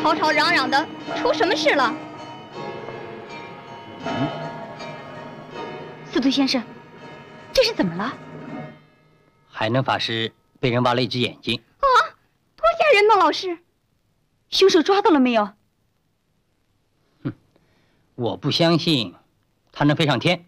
吵吵嚷嚷的，出什么事了？司徒先生，这是怎么了？ 海能法师被人挖了一只眼睛。 啊，多吓人呢！老师，凶手抓到了没有？ 我不相信他能飞上天。